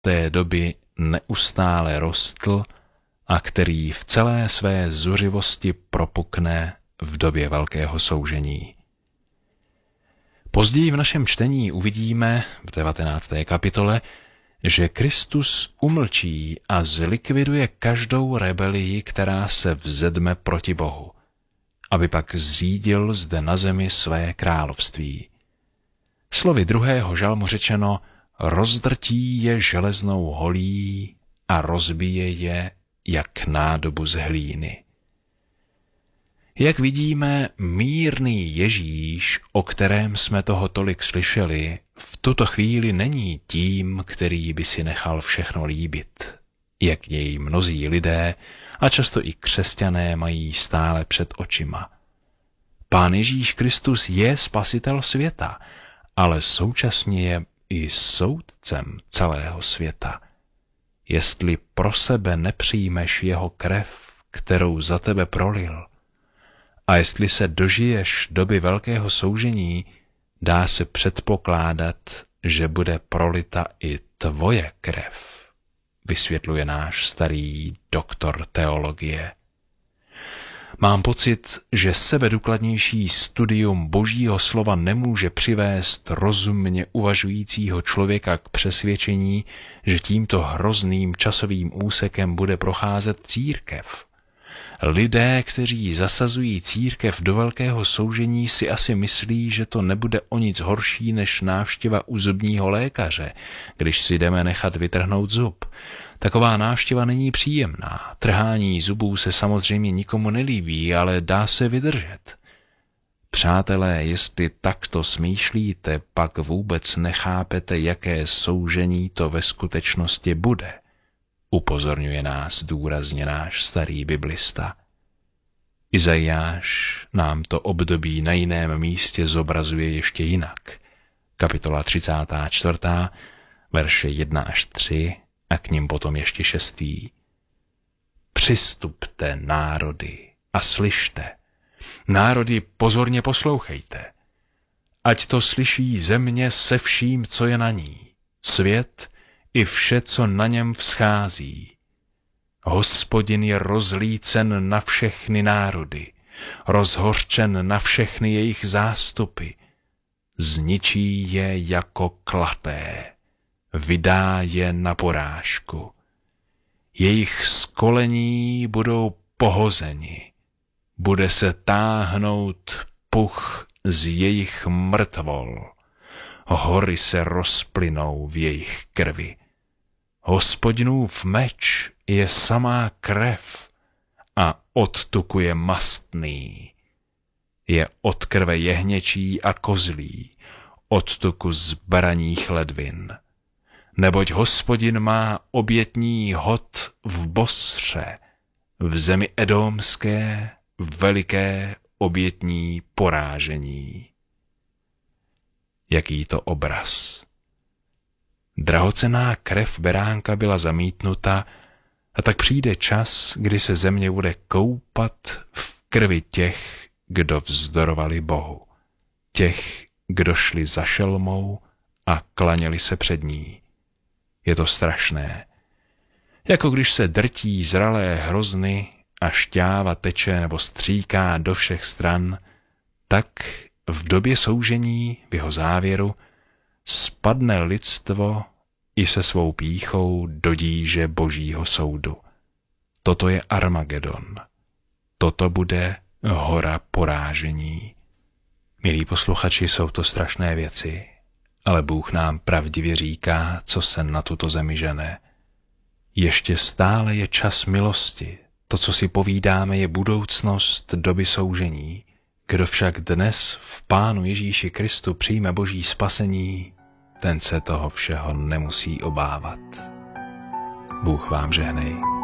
té doby neustále rostl a který v celé své zuřivosti propukne v době velkého soužení. Později v našem čtení uvidíme v 19. kapitole, že Kristus umlčí a zlikviduje každou rebelii, která se vzedme proti Bohu, aby pak zřídil zde na zemi své království. Slovy 2. žalmu řečeno, rozdrtí je železnou holí a rozbije je jak nádobu z hlíny. Jak vidíme, mírný Ježíš, o kterém jsme toho tolik slyšeli, v tuto chvíli není tím, který by si nechal všechno líbit, jak jej mnozí lidé a často i křesťané mají stále před očima. Pán Ježíš Kristus je spasitel světa, ale současně je i soudcem celého světa. Jestli pro sebe nepřijmeš jeho krev, kterou za tebe prolil, a jestli se dožiješ doby velkého soužení, dá se předpokládat, že bude prolita i tvoje krev, vysvětluje náš starý doktor teologie. Mám pocit, že sebedůkladnější studium Božího slova nemůže přivést rozumně uvažujícího člověka k přesvědčení, že tímto hrozným časovým úsekem bude procházet církev. Lidé, kteří zasazují církev do velkého soužení, si asi myslí, že to nebude o nic horší než návštěva u zubního lékaře, když si jdeme nechat vytrhnout zub. Taková návštěva není příjemná. Trhání zubů se samozřejmě nikomu nelíbí, ale dá se vydržet. Přátelé, jestli takto smýšlíte, pak vůbec nechápete, jaké soužení to ve skutečnosti bude. Upozorňuje nás důrazně náš starý biblista. Izajáš nám to období na jiném místě zobrazuje ještě jinak. Kapitola 34, verše 1 až 3 a k nim potom ještě 6. Přistupte, národy, a slyšte. Národy, pozorně poslouchejte. Ať to slyší země se vším, co je na ní, svět i vše, co na něm vzchází. Hospodin je rozlícen na všechny národy, rozhořčen na všechny jejich zástupy. Zničí je jako klaté, vydá je na porážku. Jejich skolení budou pohozeni, bude se táhnout puch z jejich mrtvol, hory se rozplynou v jejich krvi. Hospodinův meč je samá krev a od tuku je mastný. Je od krve jehněčí a kozlí, od tuku z baraních ledvin. Neboť Hospodin má obětní hod v Bosře, v zemi edomské veliké obětní porážení. Jaký to obraz! Drahocenná krev beránka byla zamítnuta a tak přijde čas, kdy se země bude koupat v krvi těch, kdo vzdorovali Bohu, těch, kdo šli za šelmou a klaněli se před ní. Je to strašné. Jako když se drtí zralé hrozny a šťáva teče nebo stříká do všech stran, tak v době soužení, v jeho závěru, spadne lidstvo i se svou pýchou do díže Božího soudu. Toto je Armagedon. Toto bude hora porážení. Milí posluchači, jsou to strašné věci, ale Bůh nám pravdivě říká, co se na tuto zemi žene. Ještě stále je čas milosti. To, co si povídáme, je budoucnost doby soužení. Kdo však dnes v Pánu Ježíši Kristu přijme Boží spasení, ten se toho všeho nemusí obávat. Bůh vám žehnej.